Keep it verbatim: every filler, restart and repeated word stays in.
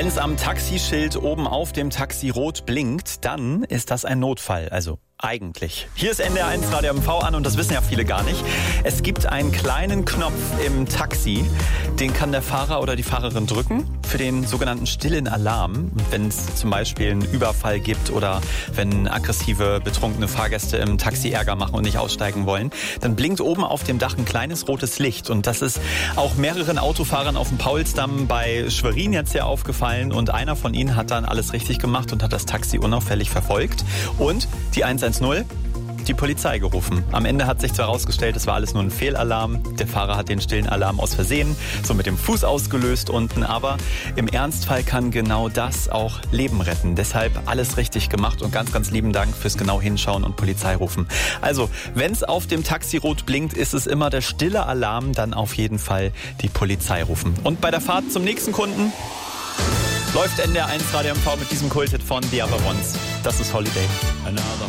Wenn es am Taxischild oben auf dem Taxi rot blinkt, dann ist das ein Notfall, also eigentlich. Hier ist N D R eins Radio M V an und das wissen ja viele gar nicht. Es gibt einen kleinen Knopf im Taxi, den kann der Fahrer oder die Fahrerin drücken für den sogenannten stillen Alarm. Wenn es zum Beispiel einen Überfall gibt oder wenn aggressive, betrunkene Fahrgäste im Taxi Ärger machen und nicht aussteigen wollen, dann blinkt oben auf dem Dach ein kleines rotes Licht. Und das ist auch mehreren Autofahrern auf dem Paulsdamm bei Schwerin jetzt hier aufgefallen. Und einer von ihnen hat dann alles richtig gemacht und hat das Taxi unauffällig verfolgt. Und die eins eins null, die Polizei gerufen. Am Ende hat sich zwar herausgestellt, es war alles nur ein Fehlalarm. Der Fahrer hat den stillen Alarm aus Versehen so mit dem Fuß ausgelöst unten. Aber im Ernstfall kann genau das auch Leben retten. Deshalb alles richtig gemacht und ganz, ganz lieben Dank fürs genau hinschauen und Polizei rufen. Also, wenn es auf dem Taxi rot blinkt, ist es immer der stille Alarm, dann auf jeden Fall die Polizei rufen. Und bei der Fahrt zum nächsten Kunden läuft N D R eins Radio M V mit diesem Kulthit von The Other Ones. Das ist Holiday. Another